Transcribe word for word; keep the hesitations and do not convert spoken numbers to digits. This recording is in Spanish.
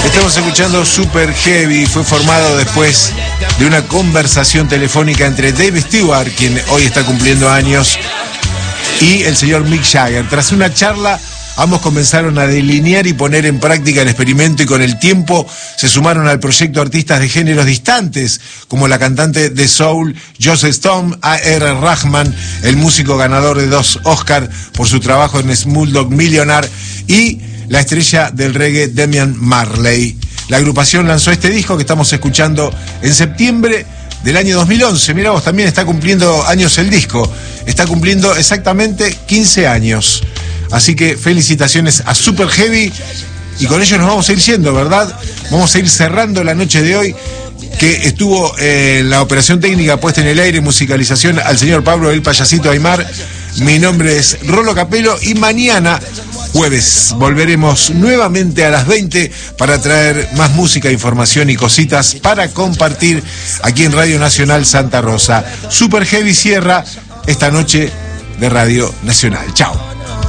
Estamos escuchando Super Heavy. Fue formado después de una conversación telefónica entre Dave Stewart, quien hoy está cumpliendo años, y el señor Mick Jagger. Tras una charla, ambos comenzaron a delinear y poner en práctica el experimento, y con el tiempo se sumaron al proyecto artistas de géneros distantes, como la cantante de soul Joss Stone, A R Rahman, el músico ganador de dos Oscars por su trabajo en Slumdog Millionaire, y la estrella del reggae Damian Marley. La agrupación lanzó este disco que estamos escuchando en septiembre del año dos mil once. Mirá vos, también está cumpliendo años el disco. Está cumpliendo exactamente quince años. Así que felicitaciones a Super Heavy. Y con ellos nos vamos a ir yendo, ¿verdad? Vamos a ir cerrando la noche de hoy, que estuvo en la operación técnica puesta en el aire, musicalización, al señor Pablo El Payasito Aymar. Mi nombre es Rolo Capelo y mañana, jueves, volveremos nuevamente a las veinte para traer más música, información y cositas para compartir aquí en Radio Nacional Santa Rosa. Super Heavy cierra esta noche de Radio Nacional. Chao.